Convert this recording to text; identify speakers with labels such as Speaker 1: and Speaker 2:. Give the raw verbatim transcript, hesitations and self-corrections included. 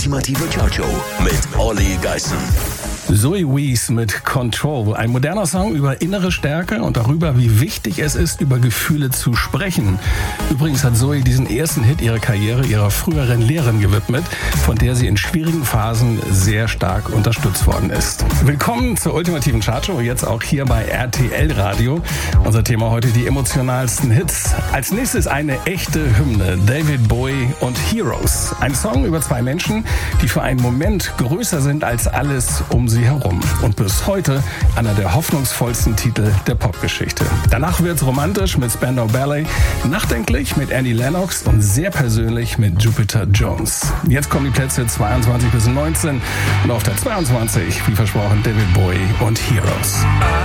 Speaker 1: ultimative Chartshow mit Olli Geißen.
Speaker 2: Zoe Wees mit Control. Ein moderner Song über innere Stärke und darüber, wie wichtig es ist, über Gefühle zu sprechen. Übrigens hat Zoe diesen ersten Hit ihrer Karriere ihrer früheren Lehrerin gewidmet, von der sie in schwierigen Phasen sehr stark unterstützt worden ist. Willkommen zur ultimativen Chartshow, jetzt auch hier bei R T L Radio. Unser Thema heute die emotionalsten Hits. Als nächstes eine echte Hymne, David Bowie und Heroes. Ein Song über zwei Menschen, die für einen Moment größer sind als alles um sie herum. Und bis heute einer der hoffnungsvollsten Titel der Popgeschichte. Danach wird's romantisch mit Spandau Ballet, nachdenklich mit Annie Lennox und sehr persönlich mit Jupiter Jones. Jetzt kommen die Plätze zweiundzwanzig bis neunzehn und auf der zweiundzwanzig, wie versprochen, David Bowie und Heroes.